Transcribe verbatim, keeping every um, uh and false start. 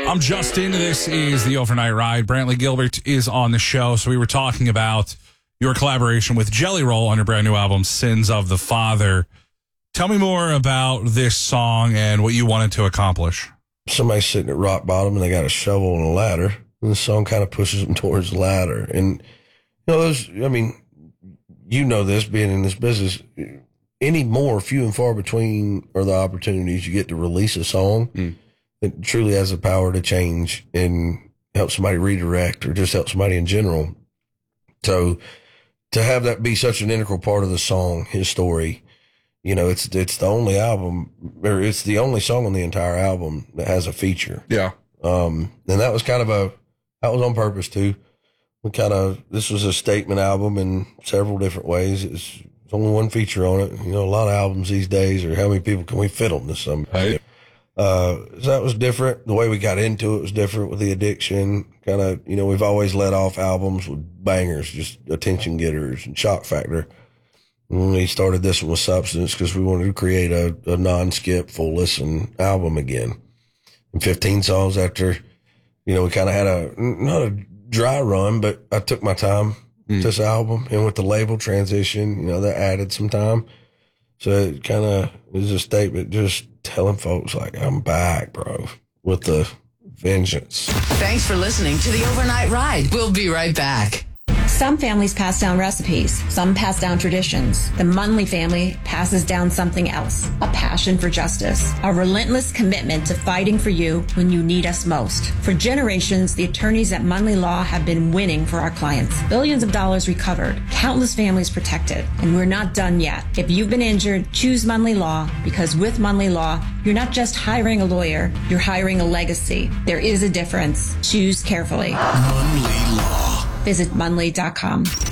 I'm Justin. This is the Overnight Ride. Brantley Gilbert is on the show. So we were talking about your collaboration with Jelly Roll on your brand new album, Sins of the Father. Tell me more about this song and what you wanted to accomplish. Somebody's sitting at rock bottom and they got a shovel and a ladder, and the song kind of pushes them towards the ladder. And, you know, those, I mean, you know this, being in this business, any more few and far between are the opportunities you get to release a song mm. that truly has the power to change and help somebody redirect or just help somebody in general. So to have that be such an integral part of the song, his story, you know, it's it's the only album, or it's the only song on the entire album that has a feature. Yeah. Um, and that was kind of a, that was on purpose too. We kind of, this was a statement album in several different ways. It's, There's only one feature on it. You know, a lot of albums these days are how many people can we fit on this? Some, right. Uh, so that was different. The way we got into it was different with the addiction. Kind of, you know, we've always let off albums with bangers, just attention getters and shock factor. And we started this one with Substance because we wanted to create a, a non-skip, full listen album again. And fifteen songs after, you know, we kind of had a, not a dry run, but I took my time. Mm. This album, and with the label transition, you know, that added some time. So it kind of is a statement just telling folks, like, I'm back, bro, with the vengeance. Thanks for listening to the Overnight Ride. We'll be right back. Some families pass down recipes. Some pass down traditions. The Munley family passes down something else, a passion for justice, a relentless commitment to fighting for you when you need us most. For generations, the attorneys at Munley Law have been winning for our clients. Billions of dollars recovered, countless families protected, and we're not done yet. If you've been injured, choose Munley Law, because with Munley Law, you're not just hiring a lawyer, you're hiring a legacy. There is a difference. Choose carefully. Munley Law. Visit Munley dot com.